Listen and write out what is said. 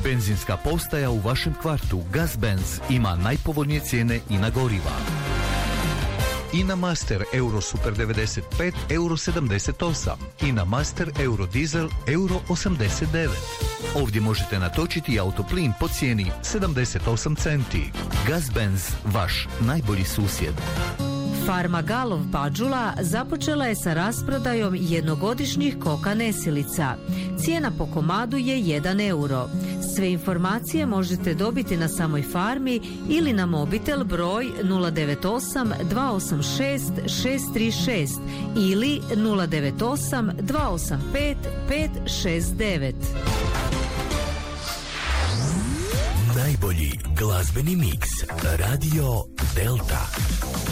Benzinska postaja u vašem kvartu Gazbenz ima najpovoljnije cijene i na goriva. INA Master Euro Super 95 Euro 78, INA Master Euro Diesel Euro 89. Ovdje možete natočiti autoplin po cijeni 78 centi. Gazbenz, vaš najbolji susjed. Farma Galov Bađula započela je sa rasprodajom jednogodišnjih koka nesilica. Cijena po komadu je 1 euro. Sve informacije možete dobiti na samoj farmi ili na mobitel broj 098 286 636 ili 098 285 569. Najbolji glazbeni miks Radio Delta.